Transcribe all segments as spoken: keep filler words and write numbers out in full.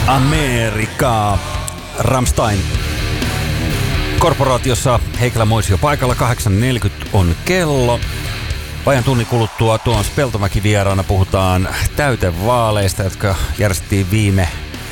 Amerikkaa. Rammstein. Korporaatiossa Heikelä Moisio paikalla. kahdeksan neljäkymmentä on kello. Vajan tunnin kuluttua Tuomas Peltomäki vieraana puhutaan täytevaaleista, jotka järjestettiin viime,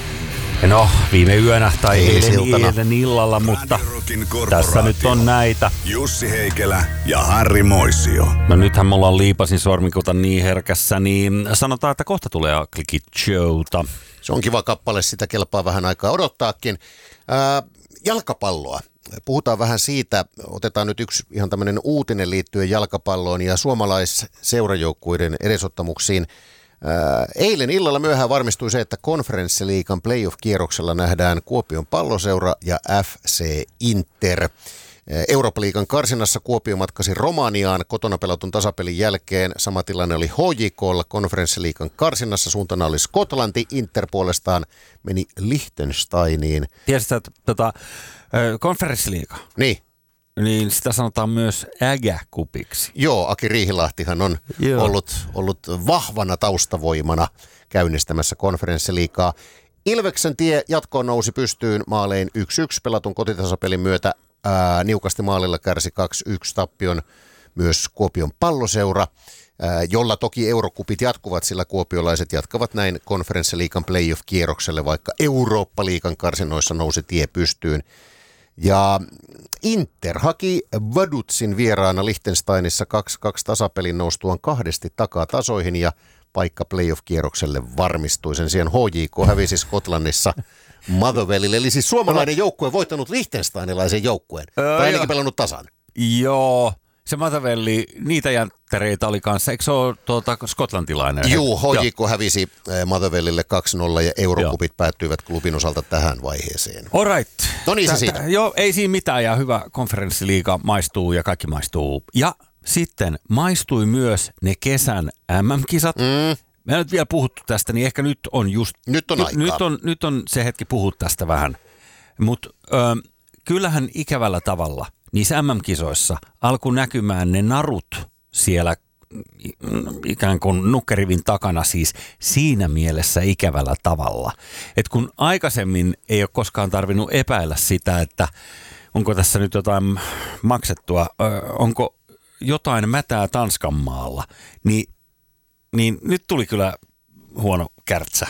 no, viime yönä tai eilen, eilen illalla, mutta tässä nyt on näitä. Jussi Heikelä ja Harri Moisio. No nythän mulla on liipasin sormikuta niin herkässä, niin sanotaan, että kohta tulee Klikit Showta. Se on kiva kappale, sitä kelpaa vähän aikaa odottaakin. Ää, jalkapalloa. Puhutaan vähän siitä, otetaan nyt yksi ihan tämmöinen uutinen liittyen jalkapalloon ja suomalaisseurajoukkuiden edesottamuksiin. Ää, eilen illalla myöhään varmistui se, että konferenssiliigan playoff-kierroksella nähdään Kuopion Palloseura ja F C Inter. Eurooppa-liigan karsinnassa Kuopio matkasi Romaniaan kotona pelatun tasapelin jälkeen. Sama tilanne oli H J K:lla konferenssiliigan karsinnassa. Suuntana oli Skotlanti. Inter puolestaan meni Liechtensteiniin. Tiesitkö, että tota, konferenssiliiga, niin. niin sitä sanotaan myös ägäkupiksi. Joo, Aki Riihilahtihan on ollut, ollut vahvana taustavoimana käynnistämässä konferenssiliigaa. Ilveksen tie jatkoon nousi pystyyn maalein yksi yksi pelatun kotitasapelin myötä. Ää, niukasti maalilla kärsi kaksi yksi tappion myös Kuopion Palloseura, ää, jolla toki eurokupit jatkuvat, sillä kuopiolaiset jatkavat näin konferenssiliigan playoff-kierrokselle, vaikka Eurooppa-liigan karsinnoissa nousi tie pystyyn. Ja Inter haki Vaduzin vieraana Liechtensteinissa kaksi kaksi tasapelin noustuaan kahdesti takaa tasoihin ja paikka playoff-kierrokselle varmistui. Sen sijaan H J K hävisi Skotlannissa Motherwellille, eli siis suomalainen joukkue voittanut liechtensteinilaisen joukkueen, öö, tai ainakin pelannut tasan. Joo, se Motherwelli, niitä jänttereitä oli kanssa, eikö se ole tuota, skotlantilainen? Juu, H J K hävisi Motherwellille kaksi nolla ja eurokupit joo. päättyivät klubin osalta tähän vaiheeseen. All right. No niin se siitä. Joo, ei siinä mitään ja hyvä konferenssiliiga maistuu ja kaikki maistuu. Ja sitten maistui myös ne kesän M M-kisat. Mm. Me ei nyt vielä puhuttu tästä, niin ehkä nyt on just... Nyt on aikaa. Nyt on, nyt on se hetki puhua tästä vähän. Mutta kyllähän ikävällä tavalla niissä M M-kisoissa alkoi näkymään ne narut siellä ikään kuin nukkerivin takana, siis siinä mielessä ikävällä tavalla. Että kun aikaisemmin ei ole koskaan tarvinnut epäillä sitä, että onko tässä nyt jotain maksettua, onko jotain mätää Tanskan maalla, niin Niin nyt tuli kyllä huono kärtsä.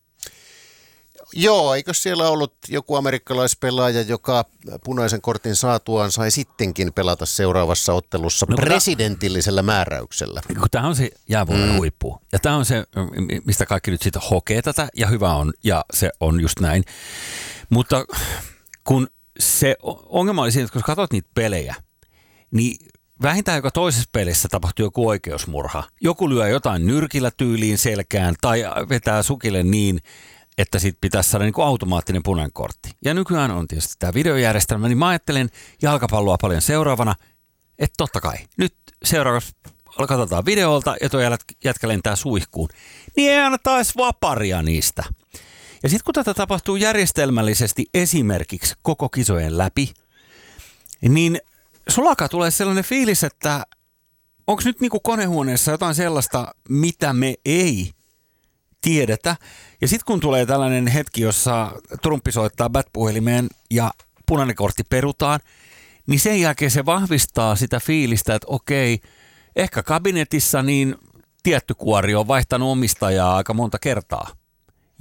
Joo, eikö siellä ollut joku amerikkalaispelaaja, joka punaisen kortin saatuaan sai sittenkin pelata seuraavassa ottelussa no, presidentillisellä määräyksellä? Tämä on se jäävuoren mm. huippu. Ja tämä on se, mistä kaikki nyt siitä hokee tätä, ja hyvä on, ja se on just näin. Mutta kun se ongelma oli siinä, että kun katsot niitä pelejä, niin vähintään joka toisessa pelissä tapahtuu joku oikeusmurha. Joku lyö jotain nyrkillä tyyliin selkään tai vetää sukille niin, että sit pitäisi saada niin kuin automaattinen punainen kortti. Ja nykyään on tietysti tämä videojärjestelmä, niin mä ajattelen jalkapalloa paljon seuraavana, että totta kai, nyt seuraavaksi katsotaan videolta ja tuo jätkä lentää suihkuun, niin ei anneta edes vaparia niistä. Ja sitten kun tätä tapahtuu järjestelmällisesti esimerkiksi koko kisojen läpi, niin sulla alkaa tulee sellainen fiilis, että onko nyt niinku konehuoneessa jotain sellaista, mitä me ei tiedetä. Ja sitten kun tulee tällainen hetki, jossa Trumpi soittaa bat-puhelimeen ja punainen kortti perutaan, niin sen jälkeen se vahvistaa sitä fiilistä, että okei, ehkä kabinetissa niin tietty kuori on vaihtanut omistajaa aika monta kertaa.